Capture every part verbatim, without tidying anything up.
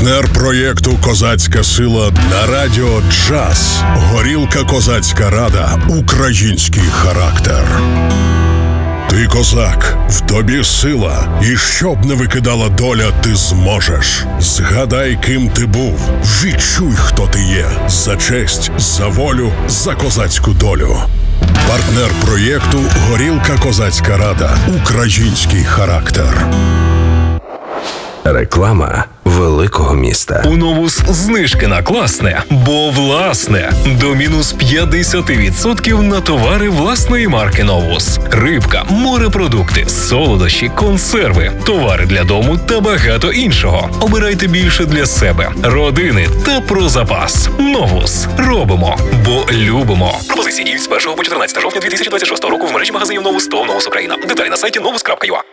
Партнер проєкту «Козацька сила» на радіо «Джаз». Горілка «Козацька рада». Український характер. Ти козак, в тобі сила, і щоб не викидала доля, ти зможеш. Згадай, ким ти був, відчуй, хто ти є. За честь, за волю, за козацьку долю. Партнер проєкту «Горілка Козацька рада». Український характер. Реклама великого міста. У Новус знижки на класне, бо власне. До мінус п'ятдесят відсотків на товари власної марки Новус. Рибка, морепродукти, солодощі, консерви, товари для дому та багато іншого. Обирайте більше для себе, родини та про запас. Новус. Робимо, бо любимо. Пропозиції діють з першого по чотирнадцяте жовтня дві тисячі двадцять шостого року в мережі магазинів Новус та Новус Україна. Деталі на сайті новус крапка ю а.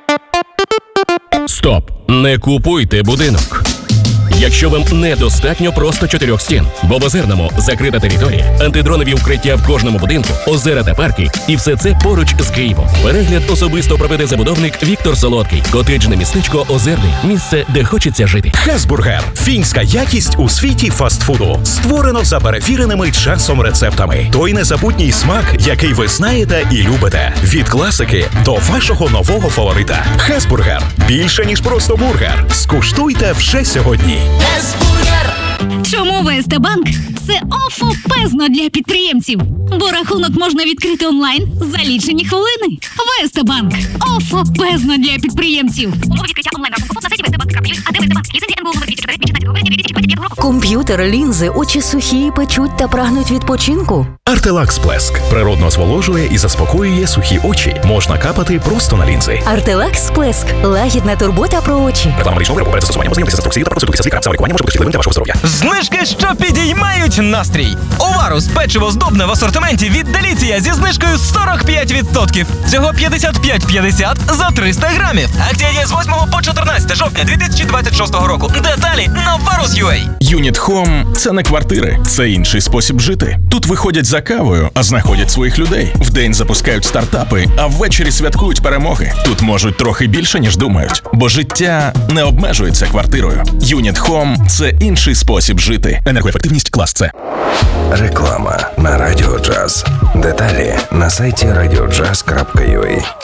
Стоп! Не купуйте будинок. Якщо вам недостатньо просто чотирьох стін, бо в Озерному закрита територія, антидронові укриття в кожному будинку, озера та парки, і все це поруч з Києвом. Перегляд особисто проведе забудовник Віктор Солодкий. Котеджне містечко Озерний. Місце, де хочеться жити. Хесбургер – фінська якість у світі фастфуду. Створено за перевіреними часом рецептами. Той незабутній смак, який ви знаєте і любите. Від класики до вашого нового фаворита. Хесбургер – більше, ніж просто бургер. Скуштуйте вже сьогодні. Чому ВСТ Банк – це офопезно для підприємців? Бо рахунок можна відкрити онлайн за лічені хвилини. ВСТ Банк – офопезно для підприємців. Умови відкриття онлайн-рахунку на сайті вест банк крапка ю а, де ВСТ Банк. Ліцензія ен бе у номер двісті чотири від шістнадцятого грудня дві тисячі двадцять п'ятого року. Комп'ютер, лінзи, очі сухі, печуть та прагнуть відпочинку? Артелакс Сплеск природно зволожує і заспокоює сухі очі. Можна капати просто на лінзи. Артелакс Сплеск – лагідна турбота про очі. Реклама медичного виробу. Перед застосуванням ознайомтеся з інструкцією та процедурою з лікарем. Саме лікування може бути шкідливим для вашого здоров'я. Знижки, що підіймають настрій. Оварус печиво здобне в асортименті від Деліція зі знижкою сорок п'ять відсотків. Всього п'ятдесят п'ять п'ятдесят за триста грамів. Акція є з восьмого по чотирнадцяте жовтня дві тисячі двадцять шостого року. Деталі на варус крапка ю а. Юніт Home – це не квартири, це інший спосіб жити. Тут виходять за кавою, а знаходять своїх людей. Вдень запускають стартапи, а ввечері святкують перемоги. Тут можуть трохи більше, ніж думають. Бо життя не обмежується квартирою. Юніт Home – це інший спосіб жити. Енергоефективність клас С. Реклама на радіо Джаз. Деталі на сайті радіо джаз крапка ю а.